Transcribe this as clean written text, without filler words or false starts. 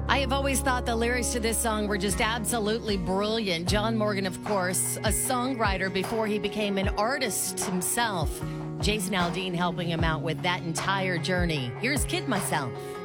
I have always thought the lyrics to this song were just absolutely brilliant. John Morgan, of course, a songwriter before he became an artist himself. Jason Aldean helping him out with that entire journey. Here's Kid Myself.